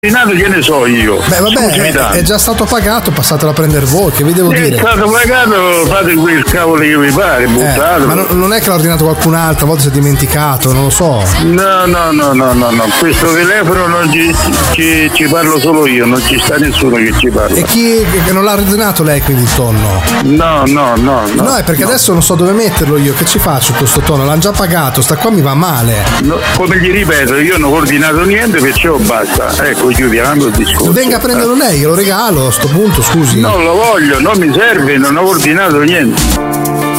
ordinato, che ne so io. Beh, vabbè, è già stato pagato, passatelo a prendere voi, che vi devo dire? È stato pagato, fate quel cavolo che vi pare, buttatelo. Ma non è che l'ha ordinato qualcun altro, a volte si è dimenticato, non lo so. No, questo telefono non ci parlo solo io, non ci sta nessuno che ci parla. E chi che non l'ha ordinato lei quindi il tonno? No. No, è perché adesso non so dove metterlo io, che ci faccio questo tonno? L'hanno già pagato, sta qua mi va male. No, come gli ripeto, io non ho ordinato niente, perciò basta. Ecco, chiudiamo il discorso. Venga a prenderlo lei, glielo regalo a sto punto, scusi. Non lo voglio, non mi serve, non ho ordinato niente.